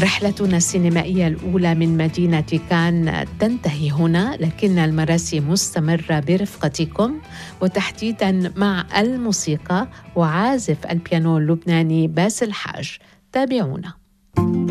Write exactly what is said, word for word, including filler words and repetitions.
رحلتنا السينمائية الأولى من مدينة كان تنتهي هنا، لكن المراسي مستمرة برفقتكم وتحديداً مع الموسيقى وعازف البيانو اللبناني باسل حاج. تابعونا.